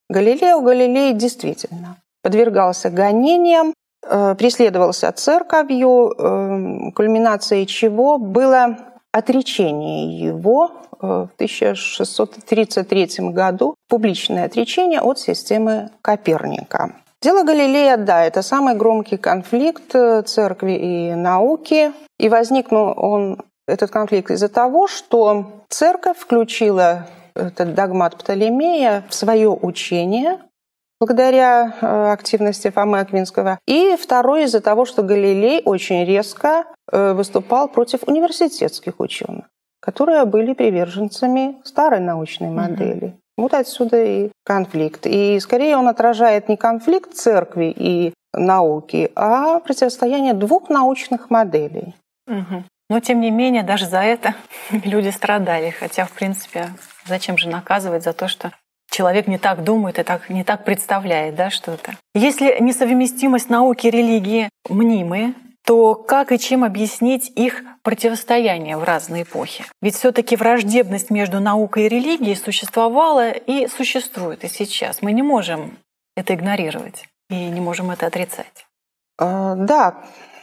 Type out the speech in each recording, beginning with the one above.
Галилео Галилей действительно подвергался гонениям, преследовался церковью, кульминацией чего было отречение его в 1633 году, публичное отречение от системы Коперника. Дело Галилея, да, это самый громкий конфликт церкви и науки. И возникнул этот конфликт из-за того, что церковь включила этот догмат Птолемея в свое учение, благодаря активности Фомы Аквинского. И второй из-за того, что Галилей очень резко выступал против университетских ученых, которые были приверженцами старой научной модели. Вот отсюда и конфликт. И скорее он отражает не конфликт церкви и науки, а противостояние двух научных моделей. Но, тем не менее, даже за это люди страдали. Хотя, в принципе, зачем же наказывать за то, что человек не так думает и не так представляет, да, что-то. Если несовместимость науки и религии мнимые, то как и чем объяснить их противостояние в разные эпохи? Ведь все-таки враждебность между наукой и религией существовала и существует и сейчас. Мы не можем это игнорировать и не можем это отрицать. Да,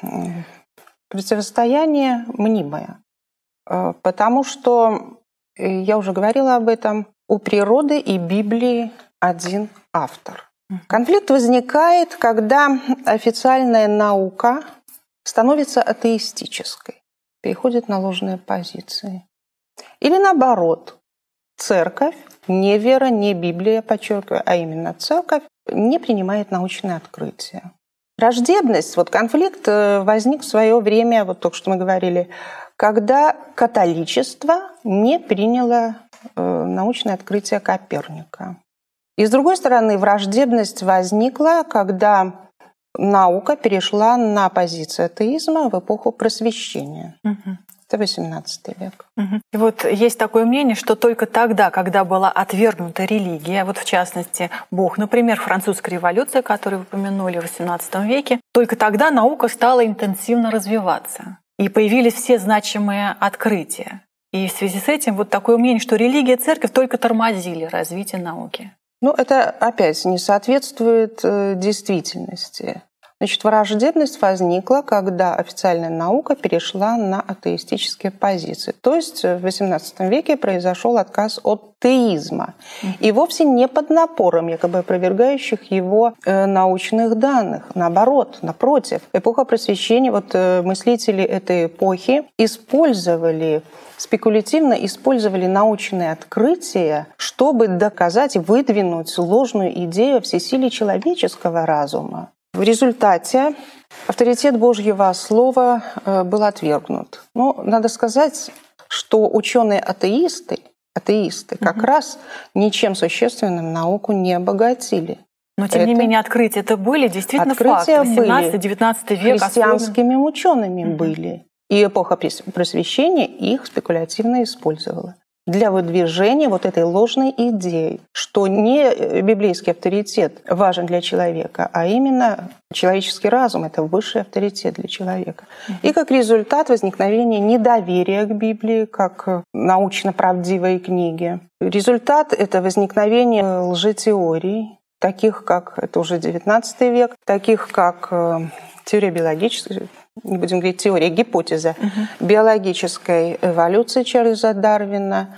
противостояние мнимое, потому что, я уже говорила об этом, у природы и Библии один автор. Конфликт возникает, когда официальная наука становится атеистической, переходит на ложные позиции. Или наоборот, церковь, не вера, не Библия, подчеркиваю, а именно церковь, не принимает научные открытия. Враждебность, конфликт возник в свое время, только что мы говорили, когда католичество не приняло научное открытие Коперника. И с другой стороны, враждебность возникла, когда наука перешла на позицию атеизма в эпоху Просвещения. Это XVIII век. И есть такое мнение, что только тогда, когда была отвергнута религия, в частности, Бог, например, французская революция, которую вы упомянули в XVIII веке, только тогда наука стала интенсивно развиваться. И появились все значимые открытия. И в связи с этим такое мнение, что религия и церковь только тормозили развитие науки. Это опять не соответствует действительности. Враждебность возникла, когда официальная наука перешла на атеистические позиции. То есть в XVIII веке произошел отказ от теизма. И вовсе не под напором якобы опровергающих его научных данных. Наоборот, напротив. Эпоха Просвещения, мыслители этой эпохи спекулятивно использовали научные открытия, чтобы доказать и выдвинуть ложную идею о всесилии человеческого разума. В результате авторитет Божьего Слова был отвергнут. Надо сказать, что ученые-атеисты как раз ничем существенным науку не обогатили. Но, тем не менее, открытия это были действительно факты. 18-19 век. Христианскими учеными были. И эпоха Просвещения их спекулятивно использовала для выдвижения этой ложной идеи, что не библейский авторитет важен для человека, а именно человеческий разум – это высший авторитет для человека. И как результат возникновения недоверия к Библии, как научно-правдивой книге. Результат – это возникновение лжетеорий, таких как, это уже XIX век, таких как теория биологической, не будем говорить теория, гипотеза биологической эволюции Чарльза Дарвина,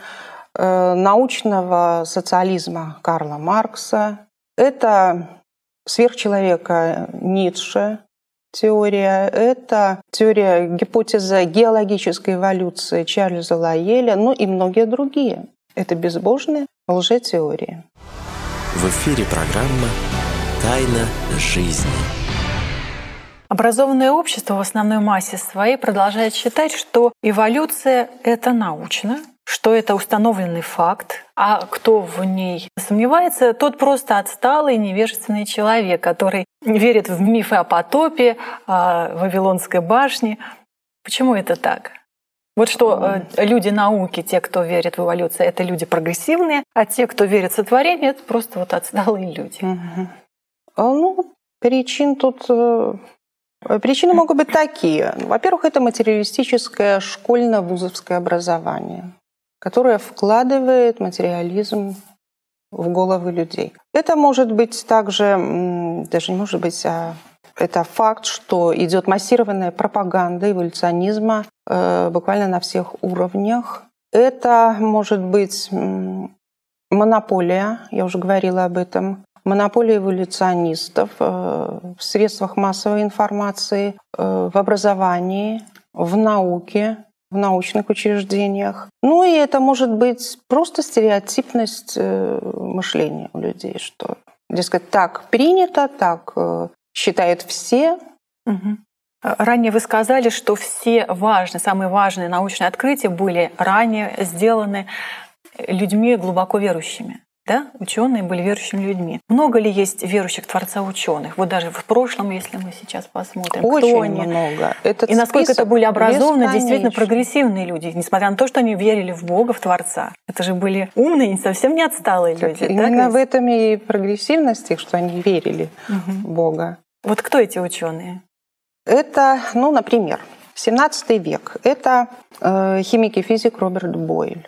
научного социализма Карла Маркса. Это сверхчеловека Ницше теория, это теория гипотеза геологической эволюции Чарльза Лайеля, и многие другие. Это безбожные лжетеории. В эфире программа «Тайна жизни». Образованное общество в основной массе своей продолжает считать, что эволюция — это научно, что это установленный факт, а кто в ней сомневается, тот просто отсталый, невежественный человек, который верит в мифы о потопе, о Вавилонской башне. Почему это так? Что люди науки, те, кто верит в эволюцию, это люди прогрессивные, а те, кто верит в сотворение, это просто отсталые люди. Причины могут быть такие. Во-первых, это материалистическое школьно-вузовское образование, которое вкладывает материализм в головы людей. Это может быть также, даже не может быть, а это факт, что идет массированная пропаганда эволюционизма буквально на всех уровнях. Это может быть монополия, я уже говорила об этом, монополия эволюционистов в средствах массовой информации, в образовании, в науке, в научных учреждениях. Ну и это может быть просто стереотипность мышления у людей, что, дескать, так принято, так считают все. Угу. Ранее вы сказали, что все самые важные научные открытия были ранее сделаны людьми глубоко верующими. Да? Ученые были верующими людьми. Много ли есть верующих Творца ученых? Вот даже в прошлом, если мы сейчас посмотрим, очень кто они, много. И насколько это были образованные, действительно прогрессивные люди, несмотря на то, что они верили в Бога, в Творца. Это же были умные, совсем не отсталые люди. Именно в этом и прогрессивность, что они верили в Бога. Вот кто эти ученые? Это, например, 17 век. Это химик и физик Роберт Бойль.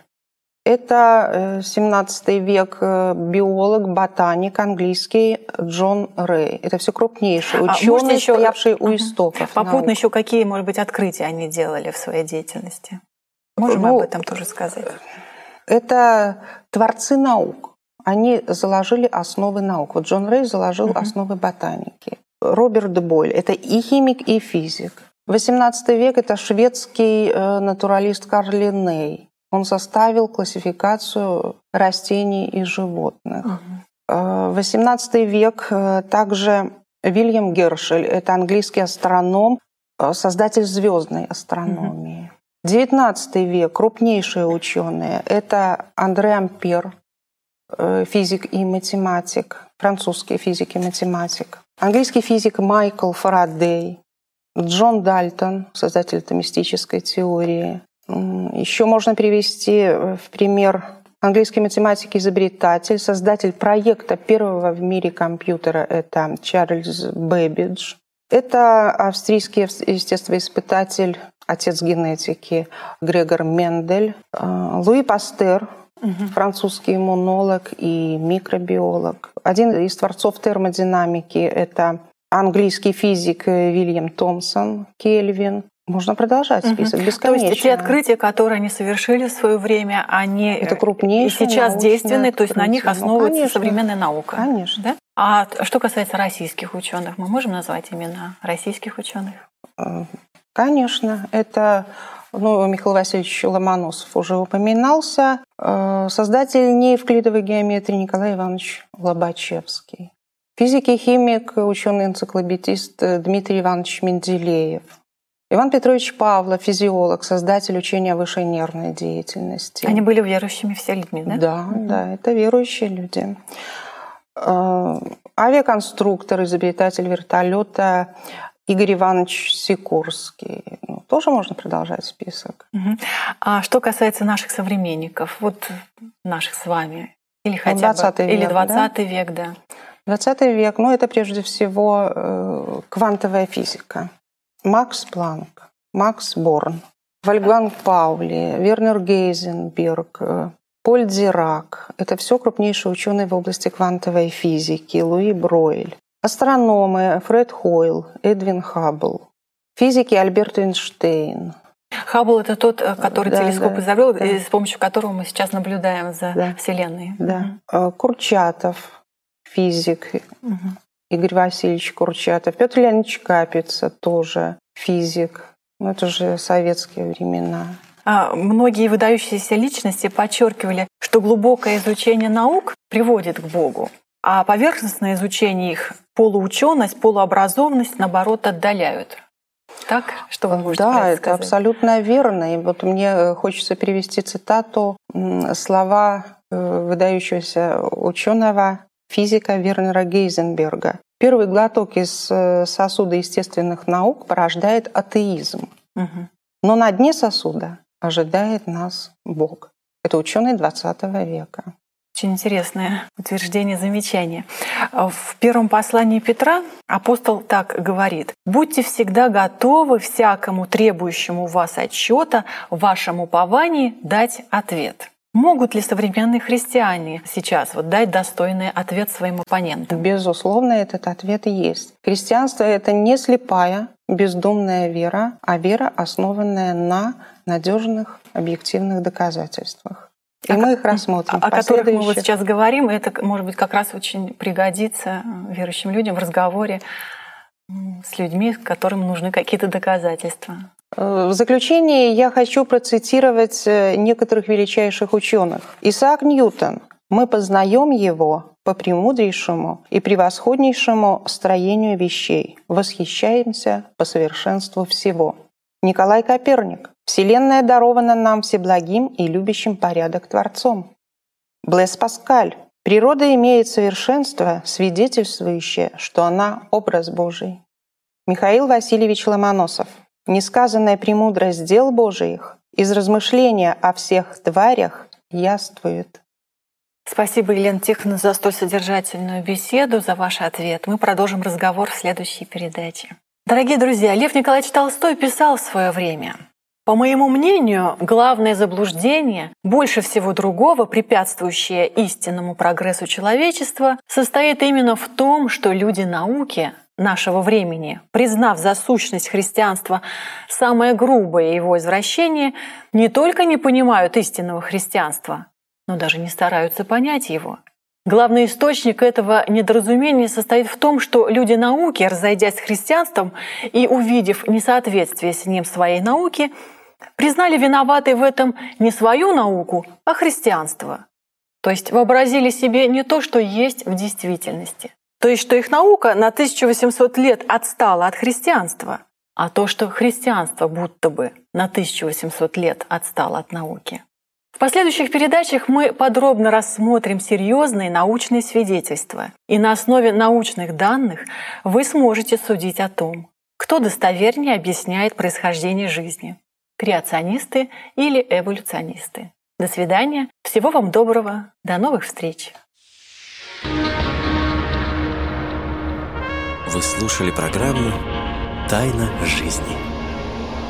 Это 17 век биолог, ботаник английский Джон Рэй. Это все крупнейшие ученые, стоявшие у истоков. Попутно еще какие, может быть, открытия они делали в своей деятельности? Можем об этом тоже сказать? Это творцы наук. Они заложили основы наук. Вот Джон Рэй заложил основы ботаники. Роберт Бойль – это и химик, и физик. 18 век – это шведский натуралист Карл Линней. Он составил классификацию растений и животных. XVIII век также Вильям Гершель, это английский астроном, создатель звездной астрономии. XIX век крупнейшие ученые это Андре Ампер, физик и математик, французский физик и математик, английский физик Майкл Фарадей, Джон Дальтон, создатель атомистической теории. Еще можно привести в пример английский математик-изобретатель, создатель проекта первого в мире компьютера, это Чарльз Бэббидж. Это австрийский естествоиспытатель, отец генетики Грегор Мендель. Луи Пастер, французский иммунолог и микробиолог. Один из творцов термодинамики – это английский физик Вильям Томсон, Кельвин. Можно продолжать список бесконечно. То есть те открытия, которые они совершили в свое время, они это крупнейшие и сейчас действенны, то есть на них основывается современная наука. Конечно. Да? А что касается российских ученых, мы можем назвать имена российских ученых? Конечно. Это Михаил Васильевич Ломоносов уже упоминался. Создатель неевклидовой геометрии Николай Иванович Лобачевский. Физик и химик, ученый-энциклопедист Дмитрий Иванович Менделеев. Иван Петрович Павлов, физиолог, создатель учения о высшей нервной деятельности. Они были верующими все людьми, да? Да, это верующие люди. Авиаконструктор, изобретатель вертолета Игорь Иванович Сикорский. Тоже можно продолжать список. А что касается наших современников, вот наших с вами, или хотя 20 бы, век, или 20 век, да? 20 век, это прежде всего квантовая физика. Макс Планк, Макс Борн, Вольфганг Паули, Вернер Гейзенберг, Поль Дирак. Это все крупнейшие ученые в области квантовой физики. Луи Бройль. Астрономы Фред Хойл, Эдвин Хаббл. Физики Альберт Эйнштейн. Хаббл — это тот, который телескоп изобрел, и с помощью которого мы сейчас наблюдаем за Вселенной. Да. Курчатов, физик. Игорь Васильевич Курчатов, Петр Леонидович Капица, тоже физик. Это же советские времена. Многие выдающиеся личности подчеркивали, что глубокое изучение наук приводит к Богу, а поверхностное изучение их, полуученость, полуобразованность, наоборот, отдаляют. Так? Что вы можете сказать? Да, это абсолютно верно. И вот мне хочется привести цитату, слова выдающегося ученого физика Вернера Гейзенберга. Первый глоток из сосуда естественных наук порождает атеизм. Но на дне сосуда ожидает нас Бог. Это ученый 20 века. Очень интересное утверждение, замечание. В первом послании Петра апостол так говорит: «Будьте всегда готовы всякому требующему вас отчета в вашем уповании дать ответ». Могут ли современные христиане сейчас дать достойный ответ своим оппонентам? Безусловно, этот ответ есть. Христианство — это не слепая, бездумная вера, а вера, основанная на надежных, объективных доказательствах. И мы их рассмотрим. О которых мы сейчас говорим, это, может быть, как раз очень пригодится верующим людям в разговоре с людьми, которым нужны какие-то доказательства. В заключение я хочу процитировать некоторых величайших ученых. Исаак Ньютон. Мы познаем его по премудрейшему и превосходнейшему строению вещей, восхищаемся по совершенству всего. Николай Коперник. Вселенная дарована нам всеблагим и любящим порядок Творцом. Блэс Паскаль. Природа имеет совершенство, свидетельствующее, что она образ Божий. Михаил Васильевич Ломоносов. Несказанная премудрость дел Божиих из размышления о всех тварях яствует. Спасибо, Елена Тихоновна, за столь содержательную беседу, за ваш ответ. Мы продолжим разговор в следующей передаче. Дорогие друзья, Лев Николаевич Толстой писал в свое время: «По моему мнению, главное заблуждение, больше всего другого препятствующее истинному прогрессу человечества, состоит именно в том, что люди науки нашего времени, признав за сущность христианства самое грубое его извращение, не только не понимают истинного христианства, но даже не стараются понять его. Главный источник этого недоразумения состоит в том, что люди науки, разойдясь с христианством и увидев несоответствие с ним своей науки, признали виноватой в этом не свою науку, а христианство. То есть вообразили себе не то, что есть в действительности. То есть, что их наука на 1800 лет отстала от христианства, а то, что христианство будто бы на 1800 лет отстало от науки. В последующих передачах мы подробно рассмотрим серьезные научные свидетельства, и на основе научных данных вы сможете судить о том, кто достовернее объясняет происхождение жизни – креационисты или эволюционисты. До свидания, всего вам доброго, до новых встреч! Вы слушали программу «Тайна жизни».